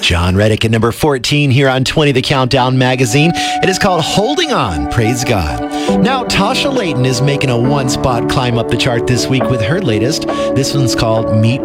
John Reddick at number 14 here on 20 The Countdown magazine. It is called Holding On, Praise God. Now, Tasha Layton is making a one-spot climb up the chart this week with her latest. This one's called Meet